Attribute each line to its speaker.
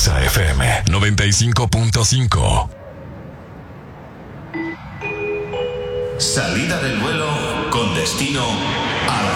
Speaker 1: Exa FM 95.5.
Speaker 2: Salida del vuelo con destino a la